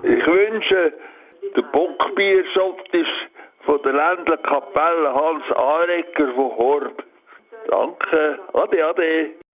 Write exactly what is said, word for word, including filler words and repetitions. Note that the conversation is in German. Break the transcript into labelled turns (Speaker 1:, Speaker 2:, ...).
Speaker 1: Ich wünsche, der Bockbierschott ist von der ländlichen Kapelle Hans Arecker von Horb. Danke. Ade, ade.